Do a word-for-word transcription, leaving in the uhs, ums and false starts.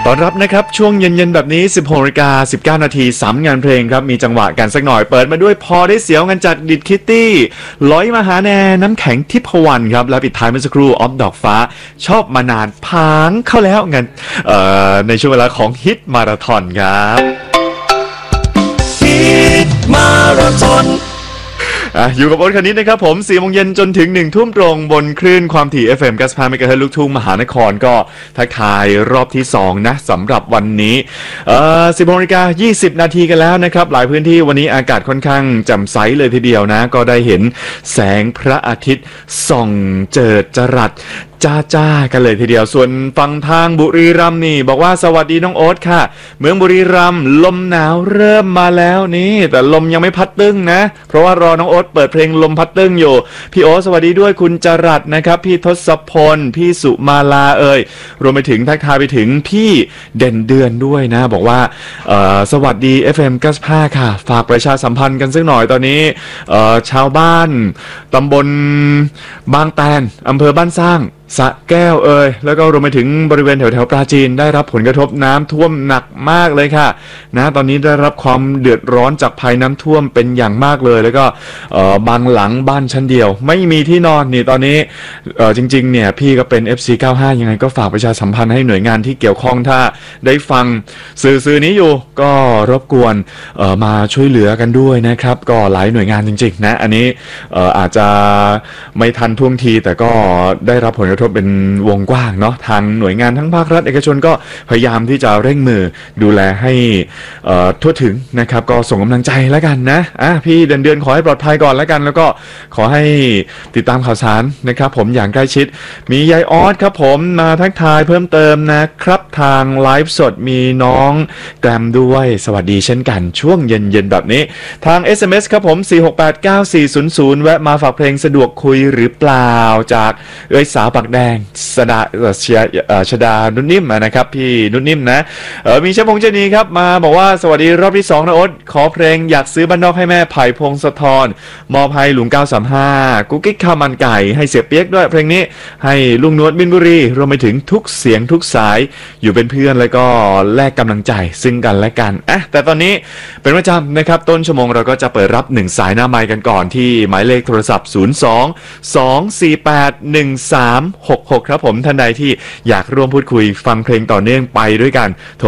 ต้อนรับนะครับช่วงเย็นๆแบบนี้ สิบหกนาฬิกาสิบเก้านาที สามงานเพลงครับมีจังหวะกันสักหน่อยเปิดมาด้วยพอได้เสียวกันจากดิดคิตตี้ร้อยมาหาแนน้ำแข็งทิพวรรณครับและปิดท้ายเมื่อสักครู่ออฟดอกฟ้าชอบมานานพางเข้าแล้วกันเอ่อในช่วงเวลาของฮิตมาราธอนครับฮิตมาราธอนอยู่กับโอ๊ตคณิตนะครับผมสี่โมงเย็นจนถึงหนึ่งทุ่มตรงบนคลื่นความถี่ เอฟ เอ็ม เก้าสิบห้า เมกะเฮิรตซ์ลูกทุ่งมหานครก็ทักทายรอบที่สองนะสำหรับวันนี้เอ่อ สิบหกนาฬิกายี่สิบนาทีกันแล้วนะครับหลายพื้นที่วันนี้อากาศค่อนข้างแจ่มใสเลยทีเดียวนะก็ได้เห็นแสงพระอาทิตย์ส่องเจิดจรัสจ้าจ้ากันเลยทีเดียวส่วนฝั่งทางบุรีรัมย์นี่บอกว่าสวัสดีน้องโอ๊ตค่ะเมืองบุรีรัมย์ลมหนาวเริ่มมาแล้วนี่แต่ลมยังไม่พัดตึ้งนะเพราะว่ารอน้องโอ๊ตเปิดเพลงลมพัดตึ้งอยู่พี่โอ๊ตสวัสดีด้วยคุณจรัสนะครับพี่ทศพลพี่สุมาลาเอ่ยรวมไปถึงทักทายไปถึงพี่เด่นเดือนด้วยนะบอกว่าเอ่อสวัสดี เอฟ เอ็ม เก้าสิบห้า ค่ะฝากประชาสัมพันธ์กันสักหน่อยตอนนี้เอ่อชาวบ้านตำบลบางแตนอำเภอบ้านสร้างสระแก้วเอ่ยแล้วก็รวมไปถึงบริเวณแถวแถวปราจีนได้รับผลกระทบน้ำท่วมหนักมากเลยค่ะนะตอนนี้ได้รับความเดือดร้อนจากภัยน้ำท่วมเป็นอย่างมากเลยแล้วก็เอ่อบางหลังบ้านชั้นเดียวไม่มีที่นอนนี่ตอนนี้เอ่อจริงๆเนี่ยพี่ก็เป็น เอฟ ซี เก้าสิบห้ายังไงก็ฝากประชาสัมพันธ์ให้หน่วยงานที่เกี่ยวข้องถ้าได้ฟังสื่อสื่อนี้อยู่ก็รบกวนเอ่อมาช่วยเหลือกันด้วยนะครับก็หลายหน่วยงานจริงๆนะอันนี้เอ่ออาจจะไม่ทันท่วงทีแต่ก็ได้รับผลกระทบเป็นวงกว้างเนาะทางหน่วยงานทั้งภาครัฐเอกชนก็พยายามที่จะเร่งมือดูแลให้ทั่วถึงนะครับก็ส่งกำลังใจแล้วกันนะอ่ะพี่เดือนเดือนขอให้ปลอดภัยก่อนแล้วกันแล้วก็ขอให้ติดตามข่าวสารนะครับผมอย่างใกล้ชิดมียายออสครับผมมาทักทายเพิ่มเติมนะครับทางไลฟ์สดมีน้องแกรมด้วยสวัสดีเช่นกันช่วงเย็นๆแบบนี้ทาง เอส เอ็ม เอส ครับผมสี่ หก แปด เก้า สี่ ศูนย์ ศูนย์แวะมาฝากเพลงสะดวกคุยหรือเปล่าจากเอ้ยสาวปากแดงสดาชดาชดานุ่นนิ่มนะครับพี่นุ่นนิ่มนะเออมีเชฟพงษ์เจนีครับมาบอกว่าสวัสดีรอบที่สองนะโอ๊ตขอเพลงอยากซื้อบ้านนอกให้แม่ไผ่พงศธรมอบให้ลุงเก้าสามห้ากุ๊กกิ๊กข้าวมันไก่ให้เสียเปียกด้วยเพลงนี้ให้ลุงนวดบินบุรีรวมไปถึงทุกเสียงทุกสายอยู่เป็นเพื่อนแล้วก็แลกกำลังใจซึ่งกันและกันอ่ะแต่ตอนนี้เป็นประจำนะครับต้นชั่วโมงเราก็จะเปิดรับหนึ่งสายหน้าไมค์กันก่อนที่หมายเลขโทรศัพท์ศูนย์ สอง สอง สี่ แปด หนึ่ง สาม หก หกครับผมท่านใดที่อยากร่วมพูดคุยฟังเพลงต่อเนื่องไปด้วยกันโทร